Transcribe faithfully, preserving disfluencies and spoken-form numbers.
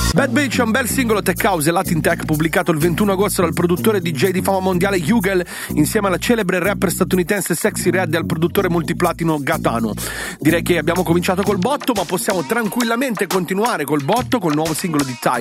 Bad Bitch è un bel singolo tech house e Latin Tech pubblicato il ventuno agosto dal produttore D J di fama mondiale Hugel insieme alla celebre rapper statunitense Sexy Red e al produttore multiplatino Gatano. Direi che abbiamo cominciato col botto, ma possiamo tranquillamente continuare col botto col nuovo singolo di Ty